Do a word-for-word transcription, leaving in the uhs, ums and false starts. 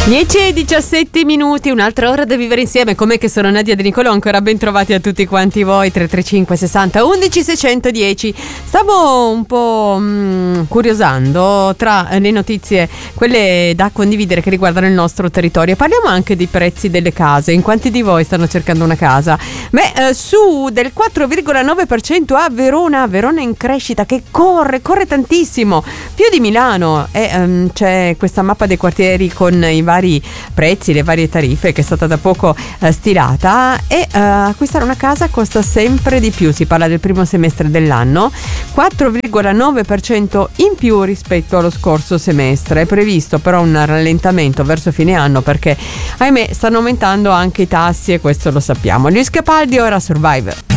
dieci e diciassette minuti, un'altra ora da vivere insieme. Com'è che sono Nadia De Nicolò, ancora ben trovati a tutti quanti voi. Tre tre cinque sessanta undici seicentodieci. Stavo un po' mh, curiosando tra le notizie, quelle da condividere che riguardano il nostro territorio. Parliamo anche dei prezzi delle case. In quanti di voi stanno cercando una casa? Beh, eh, su del quattro virgola nove per cento a Verona. Verona in crescita, che corre, corre tantissimo, più di Milano. E um, c'è questa mappa dei quartieri con i vari prezzi, le varie tariffe, che è stata da poco uh, stilata, e uh, acquistare una casa costa sempre di più. Si parla del primo semestre dell'anno, quattro virgola nove per cento in più rispetto allo scorso semestre. È previsto però un rallentamento verso fine anno, perché ahimè stanno aumentando anche i tassi, e questo lo sappiamo. Luis Capaldi, ora Survivor.